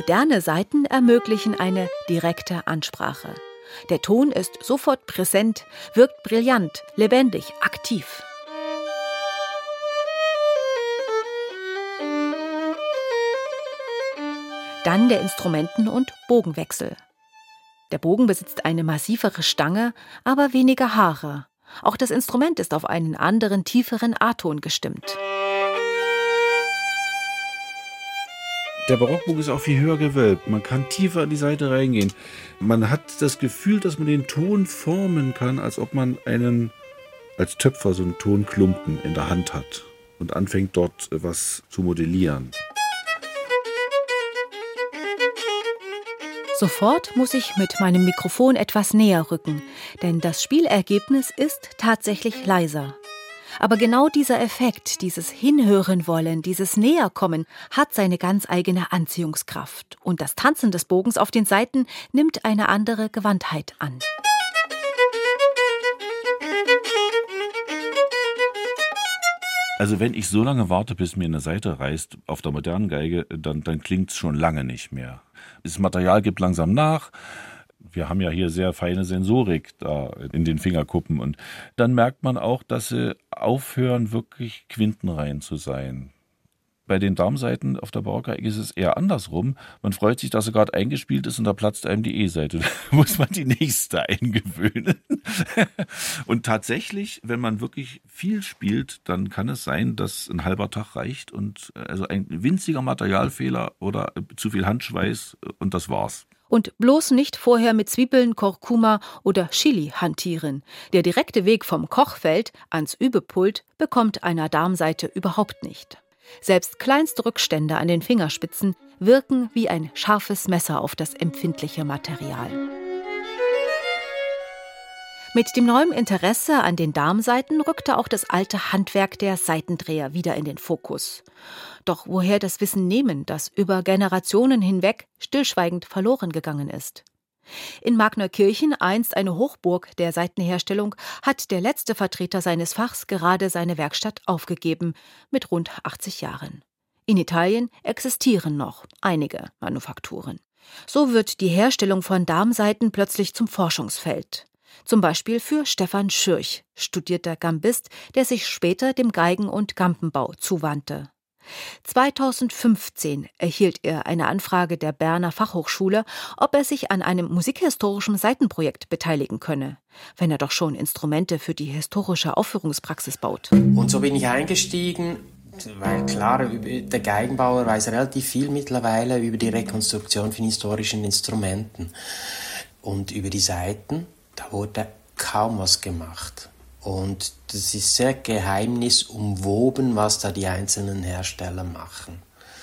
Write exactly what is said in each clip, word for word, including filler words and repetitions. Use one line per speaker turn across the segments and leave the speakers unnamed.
Moderne Saiten ermöglichen eine direkte Ansprache. Der Ton ist sofort präsent, wirkt brillant, lebendig, aktiv. Dann der Instrumenten- und Bogenwechsel. Der Bogen besitzt eine massivere Stange, aber weniger Haare. Auch das Instrument ist auf einen anderen, tieferen A-Ton gestimmt.
Der Barockbogen ist auch viel höher gewölbt. Man kann tiefer in die Saite reingehen. Man hat das Gefühl, dass man den Ton formen kann, als ob man einen, als Töpfer so einen Tonklumpen in der Hand hat und anfängt dort was zu modellieren.
Sofort muss ich mit meinem Mikrofon etwas näher rücken, denn das Spielergebnis ist tatsächlich leiser. Aber genau dieser Effekt, dieses Hinhören wollen, dieses Näherkommen, hat seine ganz eigene Anziehungskraft. Und das Tanzen des Bogens auf den Saiten nimmt eine andere Gewandtheit an.
Also wenn ich so lange warte, bis mir eine Saite reißt auf der modernen Geige, dann, dann klingt es schon lange nicht mehr. Das Material gibt langsam nach. Wir haben ja hier sehr feine Sensorik da in den Fingerkuppen. Und dann merkt man auch, dass sie aufhören, wirklich quintenrein zu sein. Bei den Darmsaiten auf der Barockgeige ist es eher andersrum. Man freut sich, dass sie gerade eingespielt ist und da platzt einem die E-Seite. Da muss man die nächste eingewöhnen. Und tatsächlich, wenn man wirklich viel spielt, dann kann es sein, dass ein halber Tag reicht und also ein winziger Materialfehler oder zu viel Handschweiß und das war's.
Und bloß nicht vorher mit Zwiebeln, Kurkuma oder Chili hantieren. Der direkte Weg vom Kochfeld ans Übepult bekommt einer Darmsaite überhaupt nicht. Selbst kleinste Rückstände an den Fingerspitzen wirken wie ein scharfes Messer auf das empfindliche Material. Mit dem neuen Interesse an den Darmsaiten rückte auch das alte Handwerk der Saitendreher wieder in den Fokus. Doch woher das Wissen nehmen, das über Generationen hinweg stillschweigend verloren gegangen ist? In Magnerkirchen, einst eine Hochburg der Saitenherstellung, hat der letzte Vertreter seines Fachs gerade seine Werkstatt aufgegeben, mit rund achtzig Jahren. In Italien existieren noch einige Manufakturen. So wird die Herstellung von Darmsaiten plötzlich zum Forschungsfeld. Zum Beispiel für Stefan Schürch, studierter Gambist, der sich später dem Geigen- und Gampenbau zuwandte. zweitausendfünfzehn erhielt er eine Anfrage der Berner Fachhochschule, ob er sich an einem musikhistorischen Saitenprojekt beteiligen könne, wenn er doch schon Instrumente für die historische Aufführungspraxis baut.
Und so bin ich eingestiegen, weil klar, der Geigenbauer weiß relativ viel mittlerweile über die Rekonstruktion von historischen Instrumenten. Und über die Saiten, da wurde kaum was gemacht. Und das ist sehr geheimnisumwoben, was da die einzelnen Hersteller machen.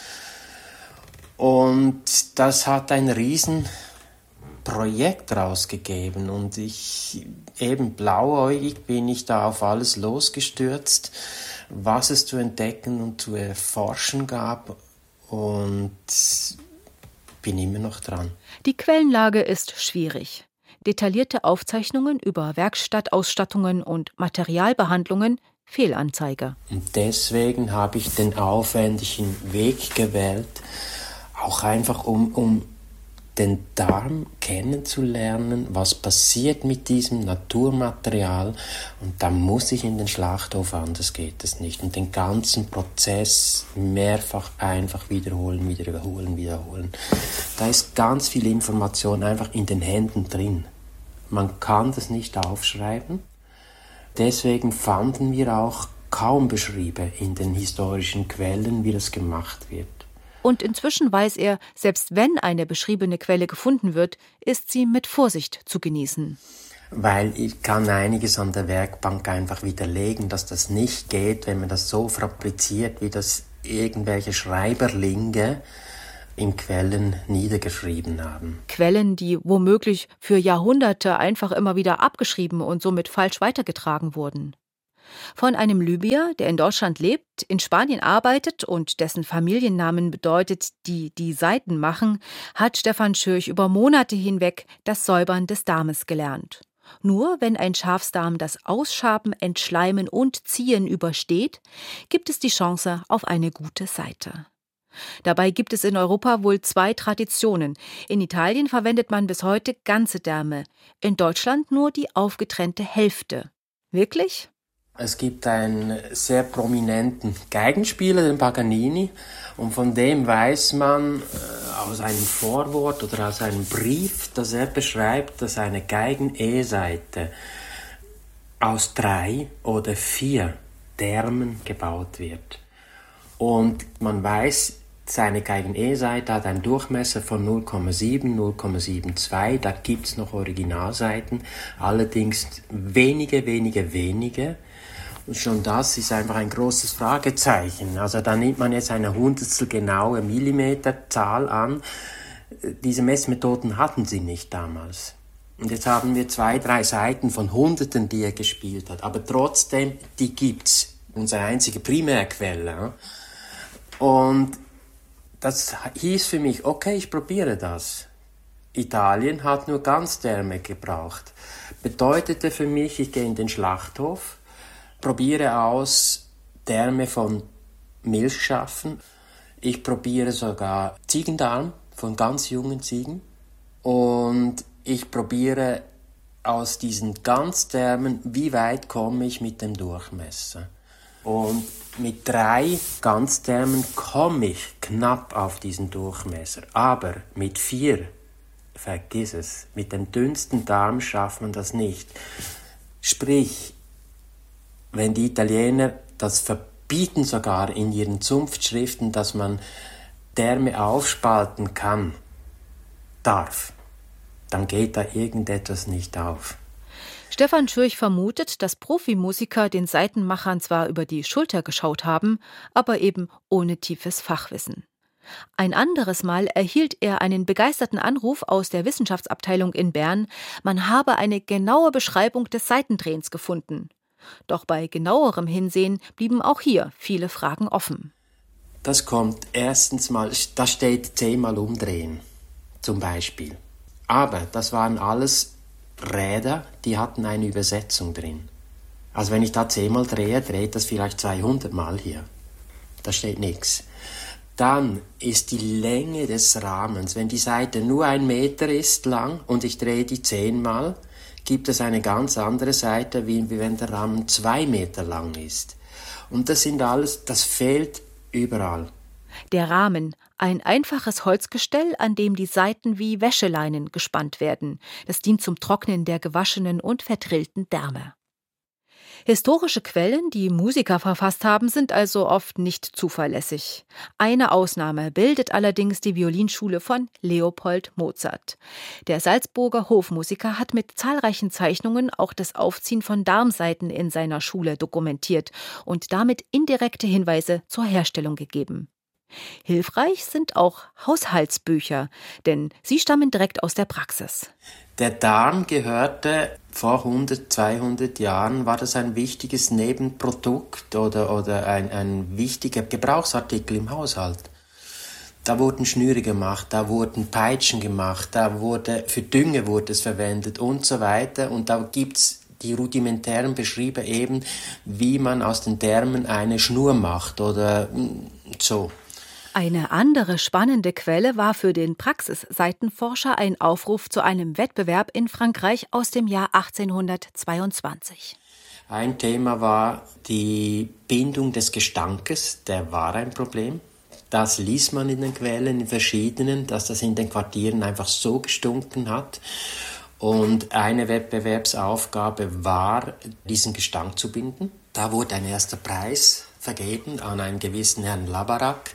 Und das hat ein Riesenprojekt rausgegeben. Und ich, eben blauäugig, bin ich da auf alles losgestürzt, was es zu entdecken und zu erforschen gab. Und bin immer noch dran.
Die Quellenlage ist schwierig. Detaillierte Aufzeichnungen über Werkstattausstattungen und Materialbehandlungen, Fehlanzeige.
Und deswegen habe ich den aufwendigen Weg gewählt, auch einfach um, um den Darm kennenzulernen, was passiert mit diesem Naturmaterial. Und da muss ich in den Schlachthof, anders geht es nicht. Und den ganzen Prozess mehrfach einfach wiederholen, wiederholen, wiederholen. Da ist ganz viel Information einfach in den Händen drin. Man kann das nicht aufschreiben. Deswegen fanden wir auch kaum Beschriebe in den historischen Quellen, wie das gemacht wird.
Und inzwischen weiß er, selbst wenn eine beschriebene Quelle gefunden wird, ist sie mit Vorsicht zu genießen.
Weil ich kann einiges an der Werkbank einfach widerlegen, dass das nicht geht, wenn man das so fabriziert, wie das irgendwelche Schreiberlinge in Quellen niedergeschrieben haben.
Quellen, die womöglich für Jahrhunderte einfach immer wieder abgeschrieben und somit falsch weitergetragen wurden. Von einem Libyer, der in Deutschland lebt, in Spanien arbeitet und dessen Familiennamen bedeutet, die die Saiten machen, hat Stefan Schürch über Monate hinweg das Säubern des Darmes gelernt. Nur wenn ein Schafsdarm das Ausschaben, Entschleimen und Ziehen übersteht, gibt es die Chance auf eine gute Saite. Dabei gibt es in Europa wohl zwei Traditionen. In Italien verwendet man bis heute ganze Därme, in Deutschland nur die aufgetrennte Hälfte. Wirklich?
Es gibt einen sehr prominenten Geigenspieler, den Paganini, und von dem weiß man äh, aus einem Vorwort oder aus einem Brief, dass er beschreibt, dass eine Geigen-E-Seite aus drei oder vier Därmen gebaut wird. Und man weiß, seine Geigen-E-Seite hat einen Durchmesser von null Komma sieben, null Komma zweiundsiebzig, da gibt es noch Originalseiten, allerdings wenige, wenige, wenige. Und schon das ist einfach ein großes Fragezeichen. Also da nimmt man jetzt eine hundertstel genaue Millimeterzahl an. Diese Messmethoden hatten sie nicht damals. Und jetzt haben wir zwei, drei Seiten von Hunderten, die er gespielt hat. Aber trotzdem, die gibt's. Unsere einzige Primärquelle. Und das hieß für mich, okay, ich probiere das. Italien hat nur Ganzdärme gebraucht. Bedeutete für mich, ich gehe in den Schlachthof, probiere aus Därme von Milchschafen. Ich probiere sogar Ziegendarm von ganz jungen Ziegen. Und ich probiere aus diesen Ganzdärmen, wie weit komme ich mit dem Durchmesser. Und mit drei Ganzdärmen komme ich knapp auf diesen Durchmesser. Aber mit vier, vergiss es, mit dem dünnsten Darm schafft man das nicht. Sprich, wenn die Italiener das verbieten sogar in ihren Zunftschriften, dass man Därme aufspalten kann, darf, dann geht da irgendetwas nicht auf.
Stefan Schürch vermutet, dass Profimusiker den Saitenmachern zwar über die Schulter geschaut haben, aber eben ohne tiefes Fachwissen. Ein anderes Mal erhielt er einen begeisterten Anruf aus der Wissenschaftsabteilung in Bern, man habe eine genaue Beschreibung des Saitendrehens gefunden. Doch bei genauerem Hinsehen blieben auch hier viele Fragen offen.
Das kommt erstens mal, da steht zehnmal umdrehen, zum Beispiel. Aber das waren alles Räder, die hatten eine Übersetzung drin. Also wenn ich da zehnmal drehe, dreht das vielleicht zweihundert Mal hier. Da steht nichts. Dann ist die Länge des Rahmens, wenn die Saite nur ein Meter ist lang und ich drehe die zehnmal, gibt es eine ganz andere Saite, wie wenn der Rahmen zwei Meter lang ist. Und das sind alles, das fehlt überall.
Der Rahmen, ein einfaches Holzgestell, an dem die Saiten wie Wäscheleinen gespannt werden. Das dient zum Trocknen der gewaschenen und verdrillten Därme. Historische Quellen, die Musiker verfasst haben, sind also oft nicht zuverlässig. Eine Ausnahme bildet allerdings die Violinschule von Leopold Mozart. Der Salzburger Hofmusiker hat mit zahlreichen Zeichnungen auch das Aufziehen von Darmsaiten in seiner Schule dokumentiert und damit indirekte Hinweise zur Herstellung gegeben. Hilfreich sind auch Haushaltsbücher, denn sie stammen direkt aus der Praxis.
Der Darm gehörte vor hundert, zweihundert Jahren, war das ein wichtiges Nebenprodukt oder, oder ein, ein wichtiger Gebrauchsartikel im Haushalt. Da wurden Schnüre gemacht, da wurden Peitschen gemacht, da wurde, für Dünge wurde es verwendet und so weiter. Und da gibt's die rudimentären Beschriebe eben, wie man aus den Därmen eine Schnur macht oder so.
Eine andere spannende Quelle war für den Praxisseitenforscher ein Aufruf zu einem Wettbewerb in Frankreich aus dem Jahr achtzehnhundertzweiundzwanzig.
Ein Thema war die Bindung des Gestankes, der war ein Problem. Das liest man in den Quellen, in verschiedenen, dass das in den Quartieren einfach so gestunken hat. Und eine Wettbewerbsaufgabe war, diesen Gestank zu binden. Da wurde ein erster Preis vergeben an einen gewissen Herrn Labarak.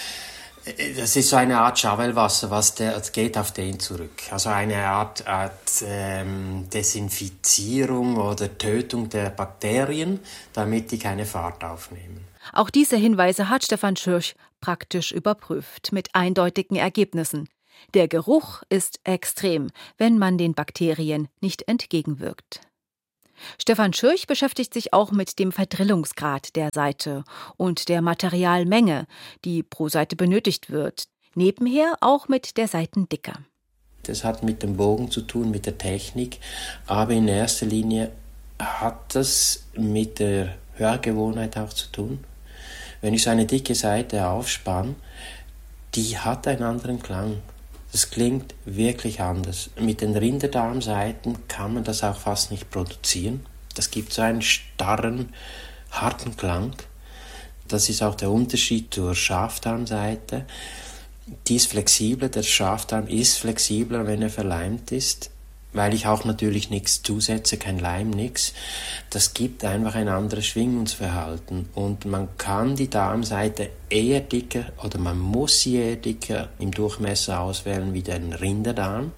Das ist so eine Art Schawelwasser, was der, das geht auf den zurück. Also eine Art, Art ähm, Desinfizierung oder Tötung der Bakterien, damit die keine Fahrt aufnehmen.
Auch diese Hinweise hat Stefan Schürch praktisch überprüft, mit eindeutigen Ergebnissen. Der Geruch ist extrem, wenn man den Bakterien nicht entgegenwirkt. Stefan Schürch beschäftigt sich auch mit dem Verdrillungsgrad der Saite und der Materialmenge, die pro Saite benötigt wird. Nebenher auch mit der Saitendicke.
Das hat mit dem Bogen zu tun, mit der Technik, aber in erster Linie hat das mit der Hörgewohnheit auch zu tun. Wenn ich so eine dicke Saite aufspanne, die hat einen anderen Klang. Das klingt wirklich anders. Mit den Rinderdarmsaiten kann man das auch fast nicht produzieren. Das gibt so einen starren, harten Klang. Das ist auch der Unterschied zur Schafdarmseite. Die ist flexibler, der Schafdarm ist flexibler, wenn er verleimt ist, weil ich auch natürlich nichts zusetze, kein Leim, nichts. Das gibt einfach ein anderes Schwingungsverhalten und man kann die Darmseite eher dicker oder man muss sie eher dicker im Durchmesser auswählen wie den Rinderdarm,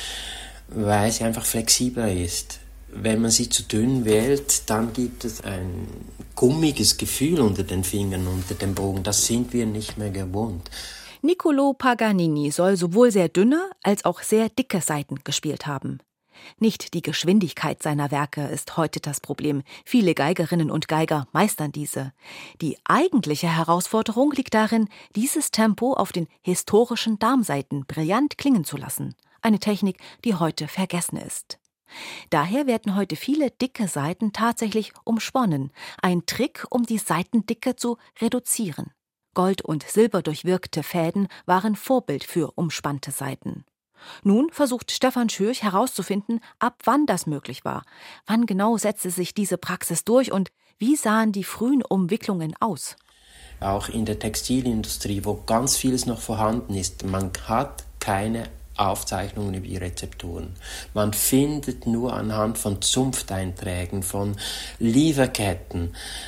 weil sie einfach flexibler ist. Wenn man sie zu dünn wählt, dann gibt es ein gummiges Gefühl unter den Fingern, unter dem Bogen. Das sind wir nicht mehr gewohnt.
Niccolò Paganini soll sowohl sehr dünne als auch sehr dicke Saiten gespielt haben. Nicht die Geschwindigkeit seiner Werke ist heute das Problem. Viele Geigerinnen und Geiger meistern diese. Die eigentliche Herausforderung liegt darin, dieses Tempo auf den historischen Darmsaiten brillant klingen zu lassen. Eine Technik, die heute vergessen ist. Daher werden heute viele dicke Saiten tatsächlich umsponnen. Ein Trick, um die Saitendicke zu reduzieren. Gold- und silberdurchwirkte Fäden waren Vorbild für umspannte Saiten. Nun versucht Stefan Schürch herauszufinden, ab wann das möglich war. Wann genau setzte sich diese Praxis durch und wie sahen die frühen Umwicklungen aus?
Auch in der Textilindustrie, wo ganz vieles noch vorhanden ist, man hat keine Aufzeichnungen über die Rezepturen. Man findet nur anhand von Zunfteinträgen, von Lieferketten,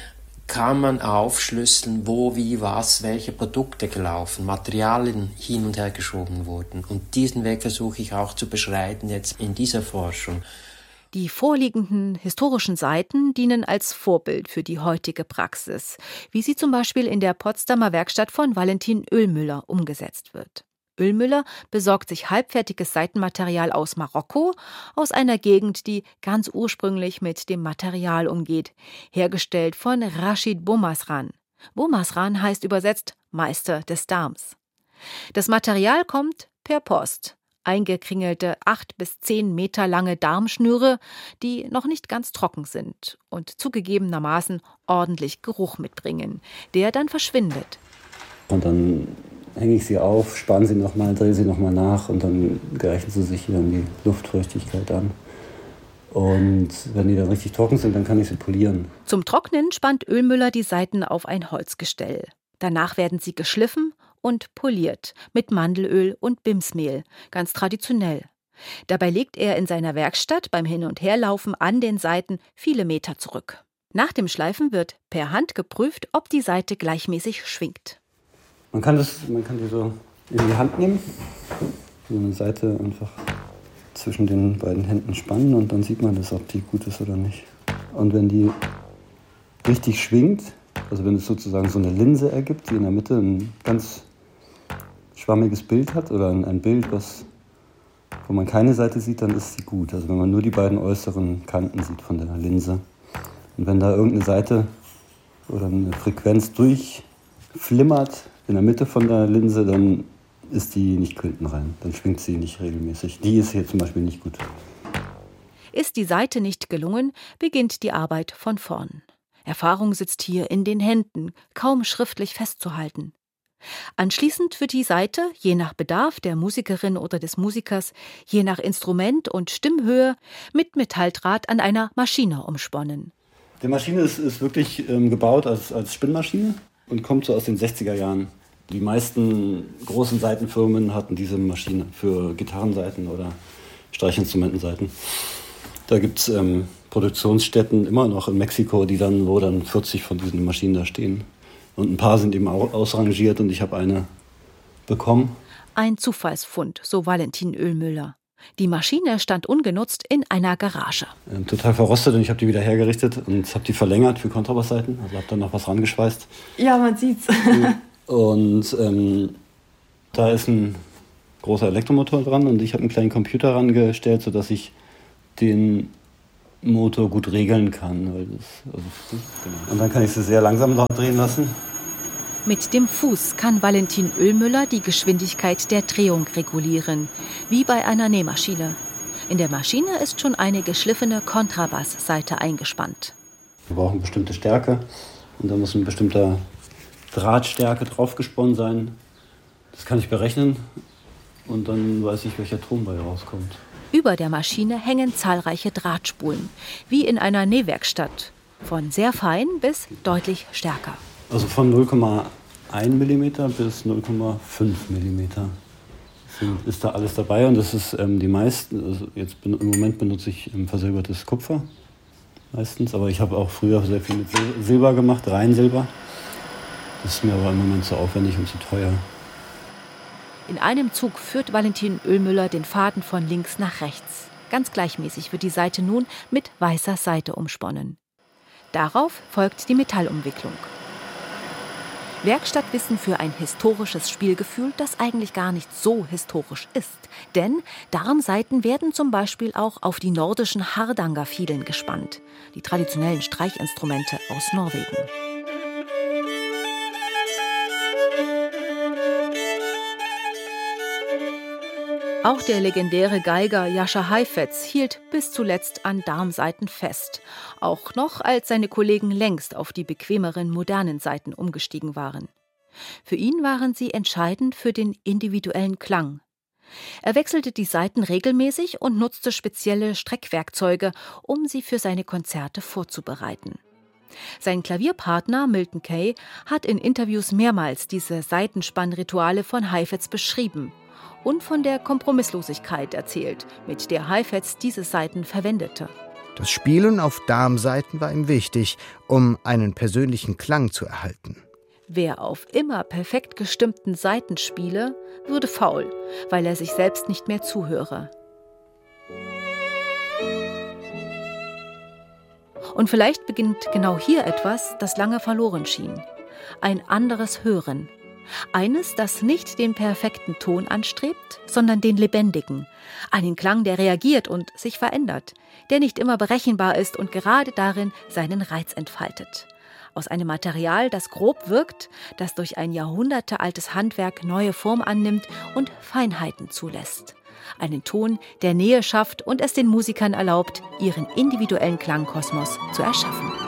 kann man aufschlüsseln, wo, wie, was, welche Produkte gelaufen, Materialien hin und her geschoben wurden. Und diesen Weg versuche ich auch zu beschreiten jetzt in dieser Forschung.
Die vorliegenden historischen Saiten dienen als Vorbild für die heutige Praxis, wie sie zum Beispiel in der Potsdamer Werkstatt von Valentin Oehlmüller umgesetzt wird. Oehlmüller besorgt sich halbfertiges Saitenmaterial aus Marokko, aus einer Gegend, die ganz ursprünglich mit dem Material umgeht, hergestellt von Rashid Boumazran. Boumazran heißt übersetzt Meister des Darms. Das Material kommt per Post. Eingekringelte acht bis zehn Meter lange Darmschnüre, die noch nicht ganz trocken sind und zugegebenermaßen ordentlich Geruch mitbringen, der dann verschwindet.
Und dann hänge ich sie auf, spanne sie nochmal, drehe sie nochmal nach und dann gleichen sie sich dann die Luftfeuchtigkeit an. Und wenn die dann richtig trocken sind, dann kann ich sie polieren.
Zum Trocknen spannt Oehlmüller die Saiten auf ein Holzgestell. Danach werden sie geschliffen und poliert mit Mandelöl und Bimsmehl, ganz traditionell. Dabei legt er in seiner Werkstatt beim Hin- und Herlaufen an den Saiten viele Meter zurück. Nach dem Schleifen wird per Hand geprüft, ob die Saite gleichmäßig schwingt.
Man kann, das, man kann die so in die Hand nehmen, so eine Seite einfach zwischen den beiden Händen spannen und dann sieht man das, ob die gut ist oder nicht. Und wenn die richtig schwingt, also wenn es sozusagen so eine Linse ergibt, die in der Mitte ein ganz schwammiges Bild hat oder ein Bild, was, wo man keine Seite sieht, dann ist sie gut. Also wenn man nur die beiden äußeren Kanten sieht von der Linse. Und wenn da irgendeine Seite oder eine Frequenz durchflimmert in der Mitte von der Linse, dann ist die nicht quintenrein. Dann schwingt sie nicht regelmäßig. Die ist hier zum Beispiel nicht gut.
Ist die Saite nicht gelungen, beginnt die Arbeit von vorn. Erfahrung sitzt hier in den Händen, kaum schriftlich festzuhalten. Anschließend wird die Saite, je nach Bedarf der Musikerin oder des Musikers, je nach Instrument und Stimmhöhe, mit Metalldraht an einer Maschine umsponnen.
Die Maschine ist, ist wirklich ähm, gebaut als, als Spinnmaschine und kommt so aus den sechziger Jahren. Die meisten großen Saitenfirmen hatten diese Maschine für Gitarrensaiten oder Streichinstrumentensaiten. Da gibt es ähm, Produktionsstätten immer noch in Mexiko, die dann, wo dann vierzig von diesen Maschinen da stehen. Und ein paar sind eben auch ausrangiert und ich habe eine bekommen.
Ein Zufallsfund, so Valentin Oehlmüller. Die Maschine stand ungenutzt in einer Garage.
Ähm, total verrostet und ich habe die wieder hergerichtet und habe die verlängert für Kontrabasssaiten. Also habe dann noch was rangeschweißt.
Ja, man sieht's.
Und ähm, da ist ein großer Elektromotor dran und ich habe einen kleinen Computer rangestellt, sodass ich den Motor gut regeln kann. Weil das, also, genau. Und dann kann ich sie sehr langsam drehen lassen.
Mit dem Fuß kann Valentin Oehlmüller die Geschwindigkeit der Drehung regulieren, wie bei einer Nähmaschine. In der Maschine ist schon eine geschliffene Kontrabasssaite eingespannt.
Wir brauchen bestimmte Stärke und da muss ein bestimmter Drahtstärke draufgesponnen sein. Das kann ich berechnen und dann weiß ich, welcher Ton bei rauskommt.
Über der Maschine hängen zahlreiche Drahtspulen, wie in einer Nähwerkstatt, von sehr fein bis deutlich stärker.
Also von null Komma eins Millimeter bis null Komma fünf Millimeter ist da alles dabei und das ist ähm, die meisten, also jetzt im Moment benutze ich ähm, versilbertes Kupfer meistens, aber ich habe auch früher sehr viel mit Sil- Silber gemacht, rein Silber. Das ist mir aber im Moment zu aufwendig und zu teuer.
In einem Zug führt Valentin Ölmüller den Faden von links nach rechts. Ganz gleichmäßig wird die Saite nun mit weißer Saite umsponnen. Darauf folgt die Metallumwicklung. Werkstattwissen für ein historisches Spielgefühl, das eigentlich gar nicht so historisch ist. Denn Darmsaiten werden zum Beispiel auch auf die nordischen Hardangerfiedeln gespannt, die traditionellen Streichinstrumente aus Norwegen. Auch der legendäre Geiger Jascha Heifetz hielt bis zuletzt an Darmsaiten fest. Auch noch, als seine Kollegen längst auf die bequemeren, modernen Saiten umgestiegen waren. Für ihn waren sie entscheidend für den individuellen Klang. Er wechselte die Saiten regelmäßig und nutzte spezielle Streckwerkzeuge, um sie für seine Konzerte vorzubereiten. Sein Klavierpartner Milton Kay hat in Interviews mehrmals diese Saitenspannrituale von Heifetz beschrieben und von der Kompromisslosigkeit erzählt, mit der Heifetz diese Saiten verwendete.
Das Spielen auf Darmsaiten war ihm wichtig, um einen persönlichen Klang zu erhalten.
Wer auf immer perfekt gestimmten Saiten spiele, würde faul, weil er sich selbst nicht mehr zuhöre. Und vielleicht beginnt genau hier etwas, das lange verloren schien. Ein anderes Hören. Eines, das nicht den perfekten Ton anstrebt, sondern den lebendigen. Einen Klang, der reagiert und sich verändert, der nicht immer berechenbar ist und gerade darin seinen Reiz entfaltet. Aus einem Material, das grob wirkt, das durch ein jahrhundertealtes Handwerk neue Form annimmt und Feinheiten zulässt. Einen Ton, der Nähe schafft und es den Musikern erlaubt, ihren individuellen Klangkosmos zu erschaffen.